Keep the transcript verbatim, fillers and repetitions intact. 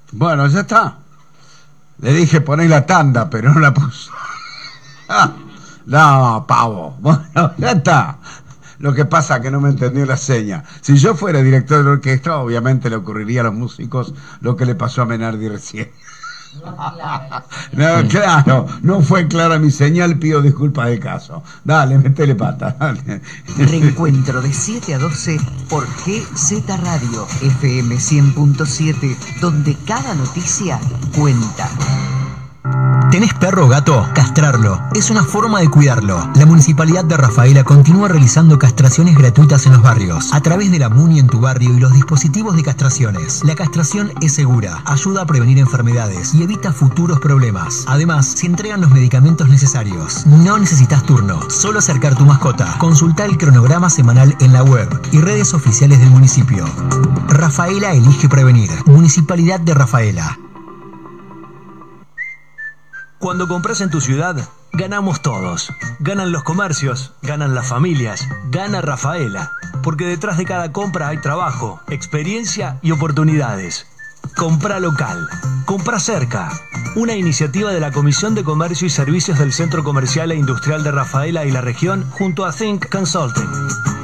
Bueno, ya está. Le dije poné la tanda, pero no la puso. Ah, no, pavo. Bueno, ya está. Lo que pasa es que no me entendió la seña. Si yo fuera director de orquesta, obviamente le ocurriría a los músicos lo que le pasó a Menardi recién. No, claro, no fue clara mi señal, pido disculpas del caso. Dale, metele pata, dale. Reencuentro de siete a doce por G Z Radio, F M cien punto siete, donde cada noticia cuenta. ¿Tenés perro o gato? Castrarlo es una forma de cuidarlo. La Municipalidad de Rafaela continúa realizando castraciones gratuitas en los barrios, a través de la Muni en tu barrio y los dispositivos de castraciones. La castración es segura, ayuda a prevenir enfermedades y evita futuros problemas. Además, se entregan los medicamentos necesarios. No necesitas turno, solo acercar tu mascota. Consulta el cronograma semanal en la web y redes oficiales del municipio. Rafaela elige prevenir. Municipalidad de Rafaela. Cuando compras en tu ciudad, ganamos todos. Ganan los comercios, ganan las familias, gana Rafaela. Porque detrás de cada compra hay trabajo, experiencia y oportunidades. Compra local. Compra cerca. Una iniciativa de la Comisión de Comercio y Servicios del Centro Comercial e Industrial de Rafaela y la región junto a Think Consulting.